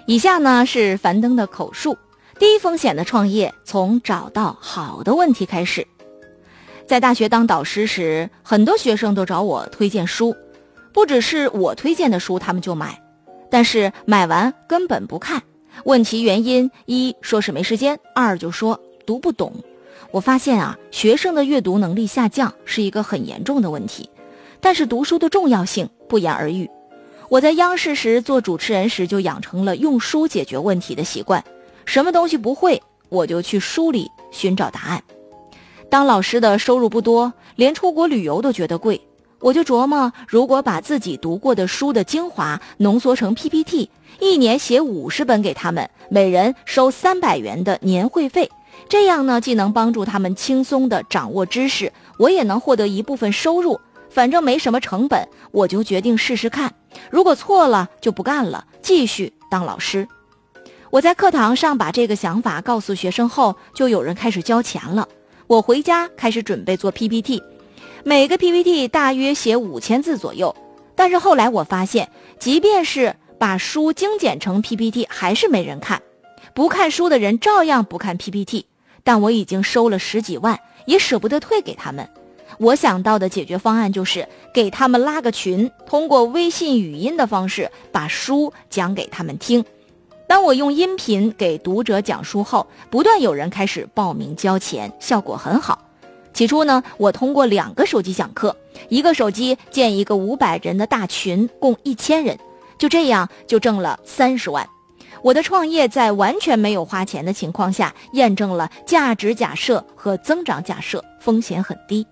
以下呢是樊登的口述。低风险的创业，从找到好的问题开始。在大学当导师时，很多学生都找我推荐书，不只是我推荐的书他们就买，但是买完根本不看，问其原因，一说是没时间，二就说读不懂。我发现学生的阅读能力下降是一个很严重的问题，但是读书的重要性不言而喻。我在央视时做主持人时就养成了用书解决问题的习惯，什么东西不会我就去书里寻找答案。当老师的收入不多，连出国旅游都觉得贵，我就琢磨，如果把自己读过的书的精华浓缩成 PPT， 一年写50本给他们，每人收300元的年会费，这样呢，既能帮助他们轻松地掌握知识，我也能获得一部分收入，反正没什么成本，我就决定试试看，如果错了就不干了，继续当老师。我在课堂上把这个想法告诉学生后，就有人开始交钱了。我回家开始准备做 PPT， 每个 PPT 大约写5000字左右，但是后来我发现，即便是把书精简成 PPT 还是没人看，不看书的人照样不看 PPT， 但我已经收了10几万，也舍不得退给他们。我想到的解决方案就是给他们拉个群，通过微信语音的方式把书讲给他们听。当我用音频给读者讲书后，不断有人开始报名交钱，效果很好。起初呢，我通过2个手机讲课，一个手机建一个500人的大群，共1000人，就这样就挣了30万。我的创业在完全没有花钱的情况下，验证了价值假设和增长假设，风险很低。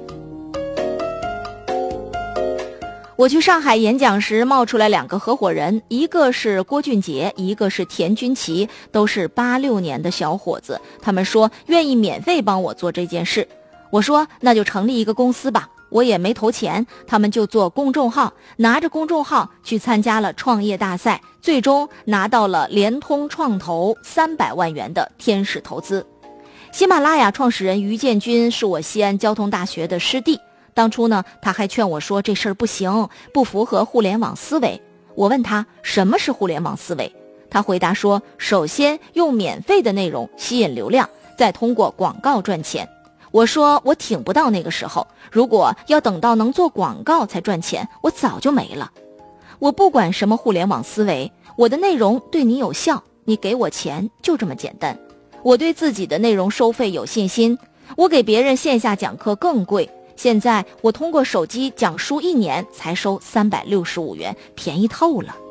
我去上海演讲时冒出来2个合伙人，一个是郭俊杰，一个是田军奇，都是86年的小伙子，他们说愿意免费帮我做这件事。我说那就成立一个公司吧，我也没投钱，他们就做公众号，拿着公众号去参加了创业大赛，最终拿到了联通创投300万元的天使投资。喜马拉雅创始人于建军是我西安交通大学的师弟，当初呢，他还劝我说这事儿不行，不符合互联网思维。我问他什么是互联网思维，他回答说，首先用免费的内容吸引流量，再通过广告赚钱。我说我挺不到那个时候，如果要等到能做广告才赚钱，我早就没了。我不管什么互联网思维，我的内容对你有效，你给我钱，就这么简单。我对自己的内容收费有信心，我给别人线下讲课更贵，现在我通过手机讲书1年才收365元，便宜透了。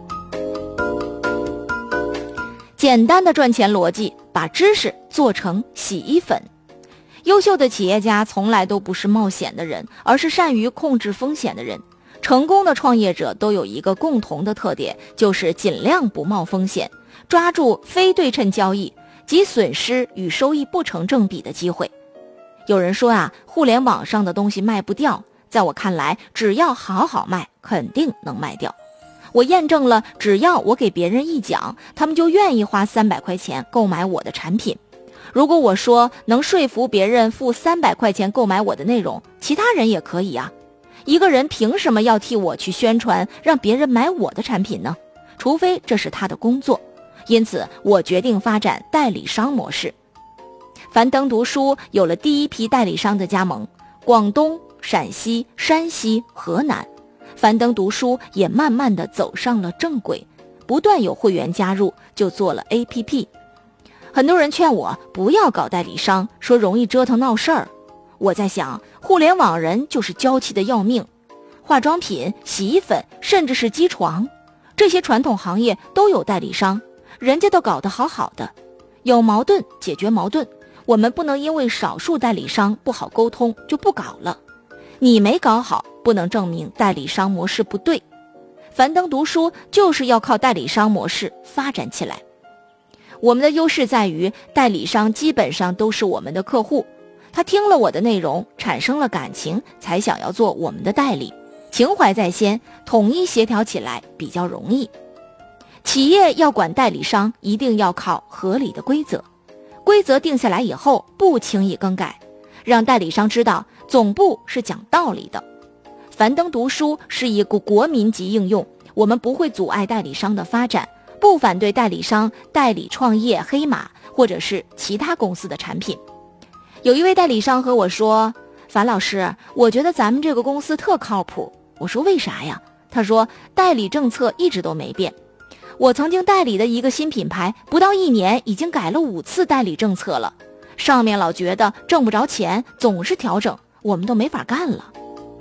简单的赚钱逻辑，把知识做成洗衣粉。优秀的企业家从来都不是冒险的人，而是善于控制风险的人。成功的创业者都有一个共同的特点，就是尽量不冒风险，抓住非对称交易，即损失与收益不成正比的机会。有人说互联网上的东西卖不掉，在我看来，只要好好卖，肯定能卖掉。我验证了，只要我给别人一讲，他们就愿意花300块钱购买我的产品。如果我说能说服别人付300块钱购买我的内容，其他人也可以啊。一个人凭什么要替我去宣传，让别人买我的产品呢？除非这是他的工作。因此，我决定发展代理商模式。樊登读书有了第一批代理商的加盟，广东、陕西、山西、河南，樊登读书也慢慢地走上了正轨，不断有会员加入，就做了 APP。很多人劝我不要搞代理商，说容易折腾闹事儿。我在想，互联网人就是娇气的要命，化妆品、洗衣粉，甚至是机床，这些传统行业都有代理商，人家都搞得好好的。有矛盾解决矛盾，我们不能因为少数代理商不好沟通就不搞了。你没搞好，不能证明代理商模式不对。樊登读书就是要靠代理商模式发展起来。我们的优势在于，代理商基本上都是我们的客户，他听了我的内容，产生了感情，才想要做我们的代理，情怀在先，统一协调起来比较容易。企业要管代理商，一定要靠合理的规则，规则定下来以后，不轻易更改，让代理商知道总部是讲道理的。樊登读书是一个国民级应用，我们不会阻碍代理商的发展， 不反对代理商代理创业黑马或者是其他公司的产品。有一位代理商和我说，樊老师，我觉得咱们这个公司特靠谱。我说为啥呀？他说代理政策一直都没变，我曾经代理的一个新品牌不到1年已经改了5次代理政策了，上面老觉得挣不着钱，总是调整，我们都没法干了。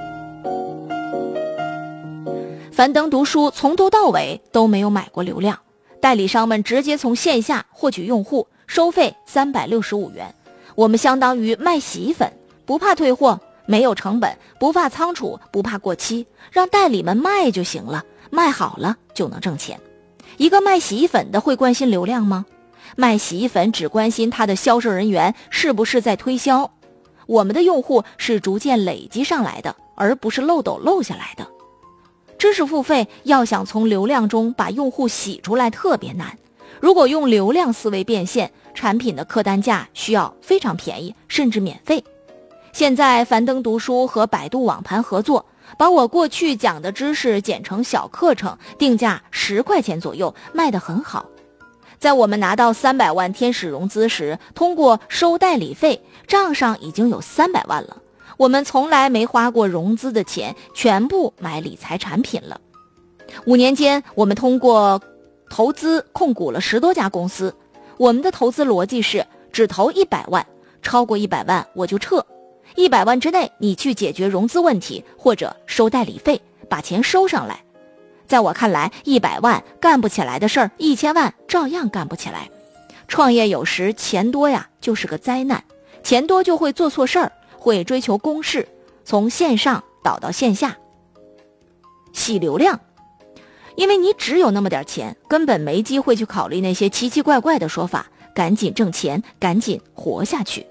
樊登读书从头到尾都没有买过流量，代理商们直接从线下获取用户，收费365元，我们相当于卖洗衣粉，不怕退货，没有成本，不怕仓储，不怕过期，让代理们卖就行了，卖好了就能挣钱。一个卖洗衣粉的会关心流量吗？卖洗衣粉只关心他的销售人员是不是在推销。我们的用户是逐渐累积上来的，而不是漏斗漏下来的。知识付费要想从流量中把用户洗出来特别难，如果用流量思维变现，产品的客单价需要非常便宜，甚至免费。现在樊登读书和百度网盘合作，把我过去讲的知识剪成小课程，定价10块钱左右，卖得很好。在我们拿到300万天使融资时，通过收代理费，账上已经有300万了。我们从来没花过融资的钱，全部买理财产品了。5年间，我们通过投资控股了10多家公司。我们的投资逻辑是只投100万，超过100万我就撤。100万之内你去解决融资问题，或者收代理费，把钱收上来。在我看来，100万干不起来的事儿，1000万照样干不起来。创业有时钱多呀就是个灾难，钱多就会做错事儿，会追求公式，从线上倒到线下，洗流量。因为你只有那么点钱，根本没机会去考虑那些奇奇怪怪的说法，赶紧挣钱，赶紧活下去。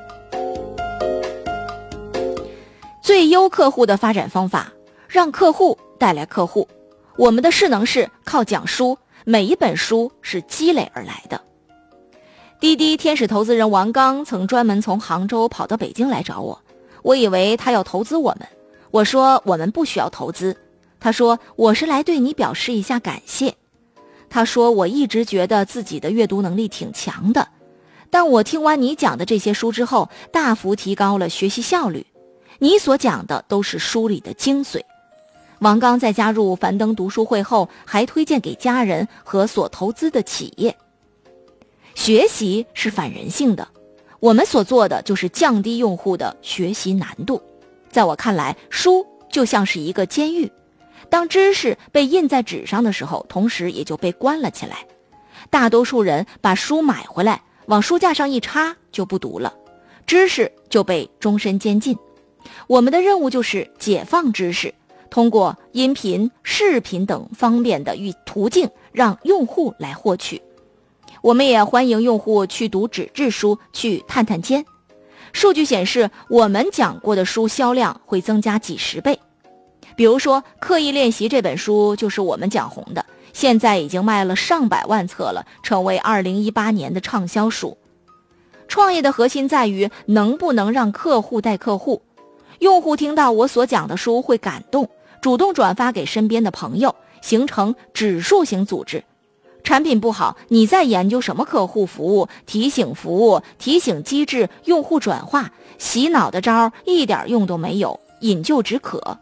最优客户的发展方法，让客户带来客户。我们的势能是靠讲书，每一本书是积累而来的。滴滴天使投资人王刚曾专门从杭州跑到北京来找我，我以为他要投资我们，我说我们不需要投资。他说我是来对你表示一下感谢。他说我一直觉得自己的阅读能力挺强的，但我听完你讲的这些书之后，大幅提高了学习效率。你所讲的都是书里的精髓。王刚在加入樊登读书会后，还推荐给家人和所投资的企业。学习是反人性的，我们所做的就是降低用户的学习难度。在我看来，书就像是一个监狱，当知识被印在纸上的时候，同时也就被关了起来。大多数人把书买回来，往书架上一插就不读了，知识就被终身监禁。我们的任务就是解放知识，通过音频、视频等方便的途径，让用户来获取。我们也欢迎用户去读纸质书，去探探肩。数据显示，我们讲过的书销量会增加几10倍。比如说，刻意练习这本书就是我们讲红的，现在已经卖了上百万册了，成为2018年的畅销书。创业的核心在于能不能让客户带客户。用户听到我所讲的书会感动，主动转发给身边的朋友，形成指数型组织。产品不好，你在研究什么客户服务、提醒服务、提醒机制、用户转化，洗脑的招一点用都没有，饮鸩止渴。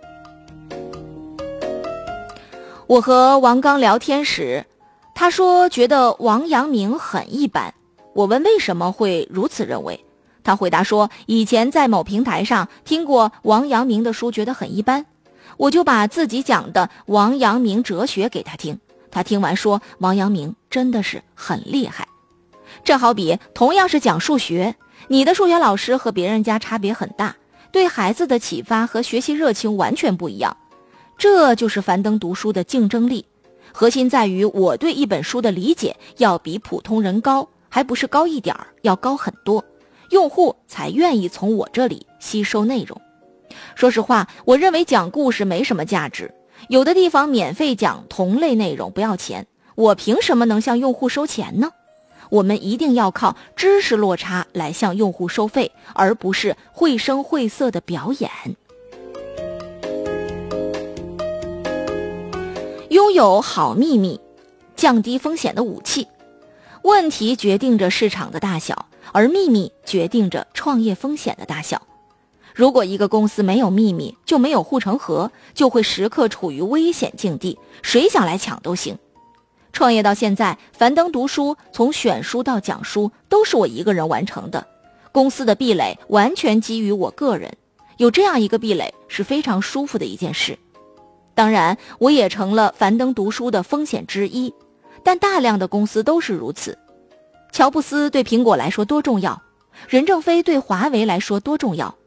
我和王刚聊天时，他说觉得王阳明很一般。我问为什么会如此认为，他回答说以前在某平台上听过王阳明的书，觉得很一般。我就把自己讲的王阳明哲学给他听，他听完说王阳明真的是很厉害。这好比同样是讲数学，你的数学老师和别人家差别很大，对孩子的启发和学习热情完全不一样。这就是樊登读书的竞争力，核心在于我对一本书的理解要比普通人高，还不是高一点，要高很多，用户才愿意从我这里吸收内容。说实话，我认为讲故事没什么价值，有的地方免费讲同类内容不要钱，我凭什么能向用户收钱呢？我们一定要靠知识落差来向用户收费，而不是绘声绘色的表演。拥有好秘密， 降低风险的武器。问题决定着市场的大小，而秘密决定着创业风险的大小。如果一个公司没有秘密，就没有护城河，就会时刻处于危险境地，谁想来抢都行。创业到现在，樊登读书从选书到讲书都是我一个人完成的，公司的壁垒完全基于我个人，有这样一个壁垒是非常舒服的一件事。当然，我也成了樊登读书的风险之一，但大量的公司都是如此。乔布斯对苹果来说多重要，任正非对华为来说多重要，